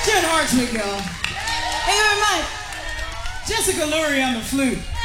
Jared Hartwig, y'all. Hey, everybody. Jessica Lurie on the flute.